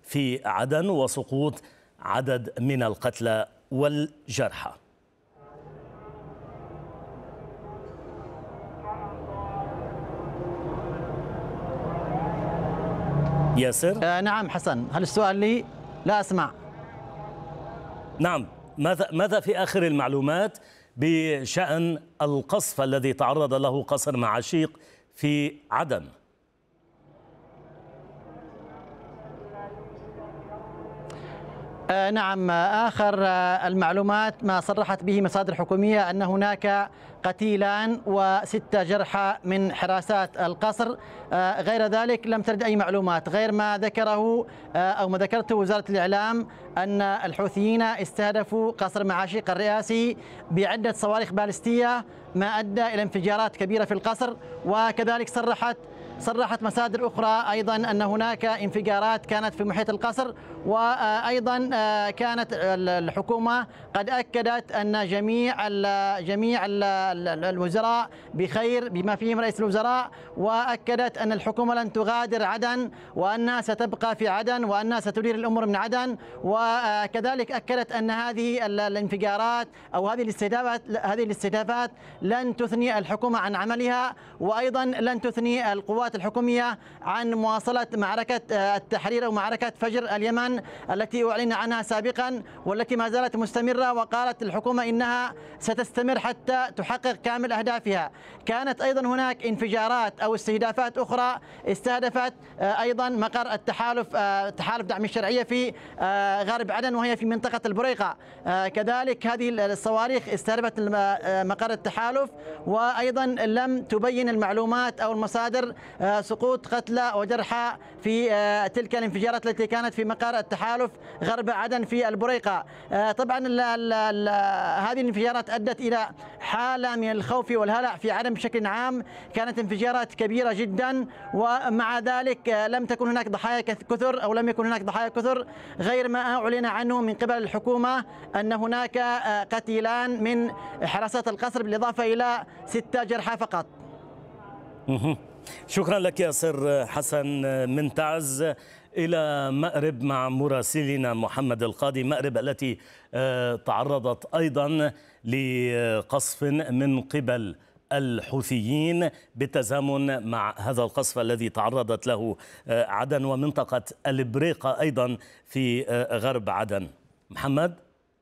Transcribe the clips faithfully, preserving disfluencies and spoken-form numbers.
في عدن وسقوط عدد من القتلى والجرحى. ياسر؟ آه نعم حسن، هل السؤال لي؟ لا أسمع. نعم، ماذا ماذا في آخر المعلومات بشأن القصف الذي تعرض له قصر معاشيق في عدن؟ آه نعم، آخر آه المعلومات ما صرحت به مصادر حكومية أن هناك قتيلان وستة جرحى من حراسات القصر. آه غير ذلك لم ترد أي معلومات غير ما ذكره آه أو ما ذكرته وزارة الإعلام، أن الحوثيين استهدفوا قصر معاشيق الرئاسي بعدة صواريخ باليستية ما أدى إلى انفجارات كبيرة في القصر. وكذلك صرحت صرحت مصادر أخرى أيضا أن هناك انفجارات كانت في محيط القصر، وأيضا كانت الحكومة قد أكدت أن جميع جميع الوزراء بخير بما فيهم رئيس الوزراء، وأكدت أن الحكومة لن تغادر عدن وأنها ستبقى في عدن وأنها ستدير الأمور من عدن. وكذلك أكدت أن هذه الانفجارات أو هذه الاستهدافات هذه الاستهدافات لن تثني الحكومة عن عملها، وأيضا لن تثني القوات الحكومية عن مواصلة معركة التحرير أو معركة فجر اليمن التي أعلن عنها سابقا والتي ما زالت مستمرة. وقالت الحكومة إنها ستستمر حتى تحقق كامل أهدافها. كانت أيضا هناك انفجارات أو استهدافات أخرى استهدفت أيضا مقر التحالف تحالف دعم الشرعية في غرب عدن وهي في منطقة البريقة. كذلك هذه الصواريخ استهدفت مقر التحالف، وأيضا لم تبين المعلومات أو المصادر سقوط قتلى وجرحى في تلك الانفجارات التي كانت في مقر التحالف غرب عدن في البريقة. طبعا ال ال ال هذه الانفجارات أدت إلى حالة من الخوف والهلع في عدن بشكل عام. كانت انفجارات كبيرة جدا، ومع ذلك لم تكن هناك ضحايا كثر أو لم يكن هناك ضحايا كثر غير ما أعلن عنه من قبل الحكومة أن هناك قتيلان من حراسات القصر بالإضافة إلى ستة جرحى فقط. شكرا لك ياسر حسن من تعز. إلى مأرب مع مراسلنا محمد القاضي. مأرب التي تعرضت أيضا لقصف من قبل الحوثيين بالتزامن مع هذا القصف الذي تعرضت له عدن ومنطقة البريقة أيضا في غرب عدن. محمد؟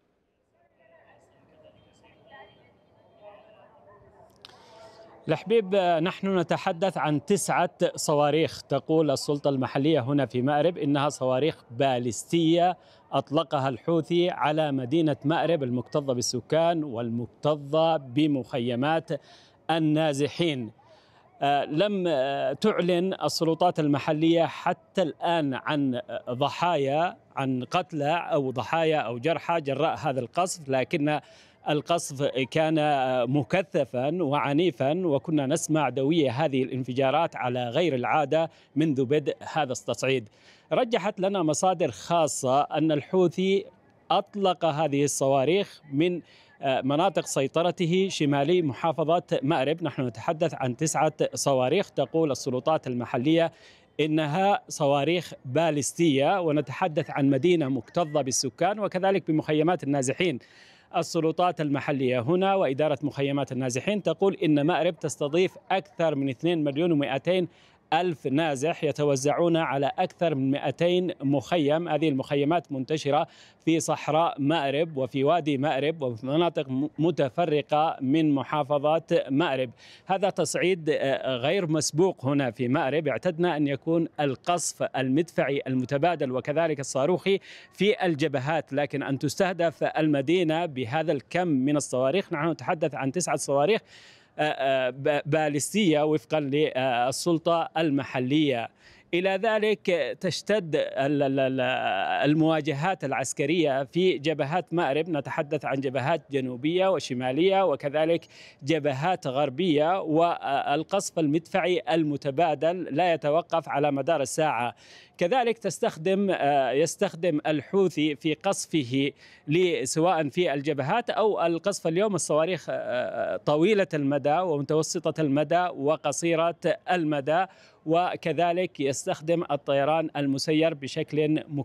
الحبيب، نحن نتحدث عن تسعة صواريخ تقول السلطة المحلية هنا في مأرب إنها صواريخ باليستية أطلقها الحوثي على مدينة مأرب المكتظة بالسكان والمكتظة بمخيمات النازحين. لم تعلن السلطات المحلية حتى الآن عن ضحايا عن قتلى أو ضحايا أو جرحى جراء هذا القصف، لكن القصف كان مكثفا وعنيفا، وكنا نسمع دوية هذه الانفجارات على غير العادة منذ بدء هذا التصعيد. رجحت لنا مصادر خاصة أن الحوثي أطلق هذه الصواريخ من مناطق سيطرته شمالي محافظة مأرب. نحن نتحدث عن تسعة صواريخ تقول السلطات المحلية إنها صواريخ باليستية، ونتحدث عن مدينة مكتظة بالسكان وكذلك بمخيمات النازحين. السلطات المحلية هنا وإدارة مخيمات النازحين تقول إن مأرب تستضيف أكثر من اثنين مليون ومئتين ألف نازح يتوزعون على أكثر من مئتين مخيم. هذه المخيمات منتشرة في صحراء مأرب وفي وادي مأرب وفي مناطق متفرقة من محافظات مأرب. هذا تصعيد غير مسبوق هنا في مأرب. اعتدنا أن يكون القصف المدفعي المتبادل وكذلك الصاروخي في الجبهات، لكن أن تستهدف المدينة بهذا الكم من الصواريخ، نحن نتحدث عن تسعة صواريخ باليستية وفقا للسلطة المحلية. إلى ذلك تشتد المواجهات العسكرية في جبهات مأرب. نتحدث عن جبهات جنوبية وشمالية وكذلك جبهات غربية، والقصف المدفعي المتبادل لا يتوقف على مدار الساعة. كذلك تستخدم يستخدم الحوثي في قصفه سواء في الجبهات أو القصف اليوم الصواريخ طويلة المدى ومتوسطة المدى وقصيرة المدى، وكذلك يستخدم الطيران المسير بشكل مكثف.